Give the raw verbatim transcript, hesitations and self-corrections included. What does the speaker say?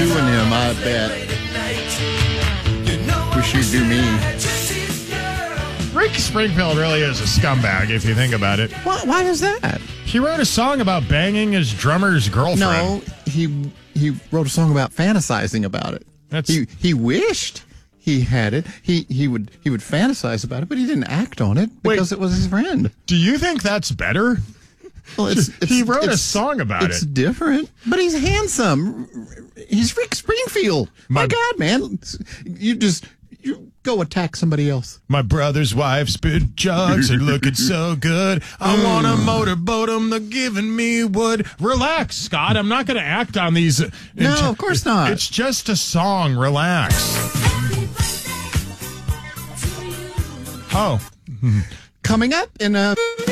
suing him, I bet. Wish you'd do me. Rick Springfield really is a scumbag, if you think about it. Why, why is that? He wrote a song about banging his drummer's girlfriend. No, he he wrote a song about fantasizing about it. That's... He he wished he had it. He he would he would fantasize about it, but he didn't act on it because Wait, it was his friend. Do you think that's better? Well, it's, it's, he wrote it's, a song about it's it. It's different, but he's handsome. He's Rick Springfield. My, My God, man, you just you go attack somebody else. My brother's wife's big jugs are looking so good. I want to motorboat them. They're giving me wood. Relax, Scott. I'm not going to act on these. No, of course not. It's just a song. Relax. Oh. Coming up in a